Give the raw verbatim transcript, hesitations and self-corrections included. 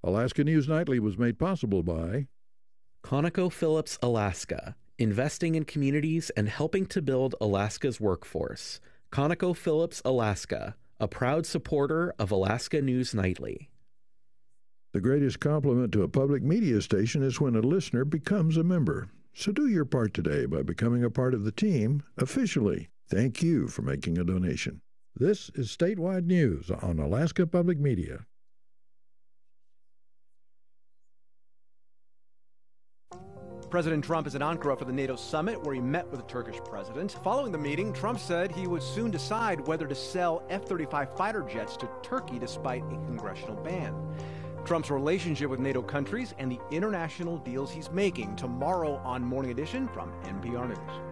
Alaska News Nightly was made possible by ConocoPhillips Alaska, investing in communities and helping to build Alaska's workforce. ConocoPhillips Alaska, a proud supporter of Alaska News Nightly. The greatest compliment to a public media station is when a listener becomes a member. So do your part today by becoming a part of the team officially. Thank you for making a donation. This is Statewide News on Alaska Public Media. President Trump is in Ankara for the NATO summit, where he met with the Turkish president. Following the meeting, Trump said he would soon decide whether to sell F thirty-five fighter jets to Turkey despite a congressional ban. Trump's relationship with NATO countries and the international deals he's making tomorrow on Morning Edition from N P R News.